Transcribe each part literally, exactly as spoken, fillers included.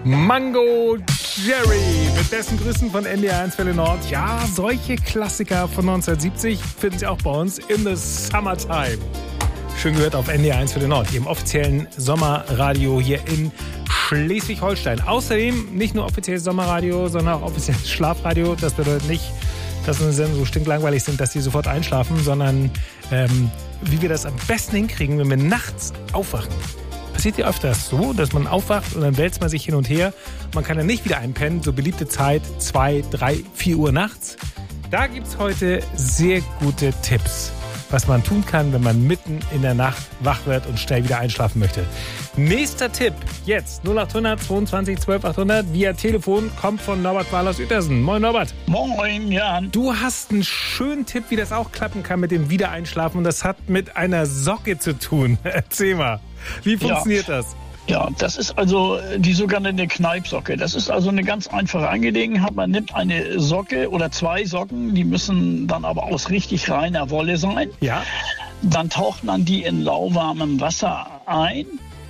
Mango Jerry mit besten Grüßen von N D R eins Welle Nord. Ja, solche Klassiker von neunzehnhundertsiebzig finden Sie auch bei uns in the Summertime. Schön gehört auf N D R eins Welle Nord, Ihrem offiziellen Sommerradio hier in Schleswig-Holstein. Außerdem nicht nur offizielles Sommerradio, sondern auch offizielles Schlafradio. Das bedeutet nicht, dass unsere Sendungen so stinklangweilig sind, dass Sie sofort einschlafen, sondern ähm, wie wir das am besten hinkriegen, wenn wir nachts aufwachen. Passiert ja öfters so, dass man aufwacht und dann wälzt man sich hin und her. Man kann dann nicht wieder einpennen, so beliebte Zeit, zwei, drei, vier Uhr nachts. Da gibt es heute sehr gute Tipps, was man tun kann, wenn man mitten in der Nacht wach wird und schnell wieder einschlafen möchte. Nächster Tipp, jetzt null acht hundert zweiundzwanzig zwölf achthundert via Telefon, kommt von Norbert Wahl aus Uetersen. Moin Norbert. Moin, Jan. Du hast einen schönen Tipp, wie das auch klappen kann mit dem Wiedereinschlafen und das hat mit einer Socke zu tun. Erzähl mal, wie funktioniert ja. das? Ja, das ist also die sogenannte Kneipsocke. Das ist also eine ganz einfache Angelegenheit. Man nimmt eine Socke oder zwei Socken, die müssen dann aber aus richtig reiner Wolle sein. Ja. Dann taucht man die in lauwarmem Wasser ein,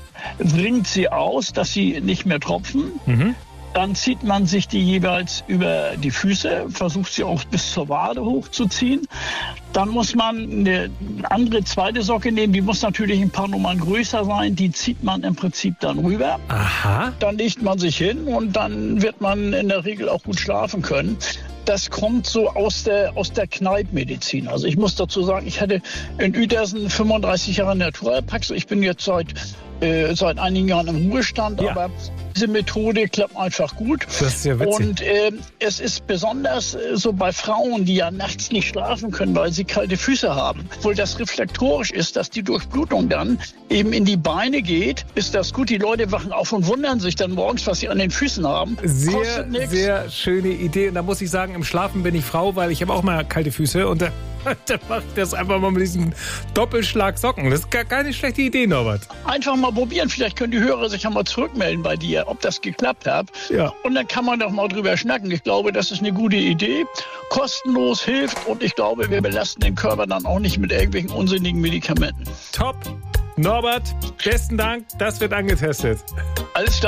bringt sie aus, dass sie nicht mehr tropfen. Mhm. Dann zieht man sich die jeweils über die Füße, versucht sie auch bis zur Wade hochzuziehen. Dann muss man eine andere zweite Socke nehmen, die muss natürlich ein paar Nummern größer sein. Die zieht man im Prinzip dann rüber. Aha. Dann legt man sich hin und dann wird man in der Regel auch gut schlafen können. Das kommt so aus der, aus der Kneippmedizin. Also ich muss dazu sagen, ich hatte in Uetersen fünfunddreißig Jahre Naturheilpraxis. Ich bin jetzt seit, äh, seit einigen Jahren im Ruhestand, ja. aber diese Methode klappt einfach gut. Das ist ja witzig. Und äh, es ist besonders äh, so bei Frauen, die ja nachts nicht schlafen können, weil sie kalte Füße haben. Obwohl das reflektorisch ist, dass die Durchblutung dann eben in die Beine geht, ist das gut. Die Leute wachen auf und wundern sich dann morgens, was sie an den Füßen haben. Sehr, sehr schöne Idee. Und da muss ich sagen, im Schlafen bin ich Frau, weil ich habe auch mal kalte Füße und da Dann mache ich das einfach mal mit diesem Doppelschlag Socken. Das ist gar keine schlechte Idee, Norbert. Einfach mal probieren. Vielleicht können die Hörer sich ja mal zurückmelden bei dir, ob das geklappt hat. Ja. Und dann kann man doch mal drüber schnacken. Ich glaube, das ist eine gute Idee. Kostenlos, hilft und ich glaube, wir belasten den Körper dann auch nicht mit irgendwelchen unsinnigen Medikamenten. Top. Norbert, besten Dank. Das wird angetestet. Alles klar.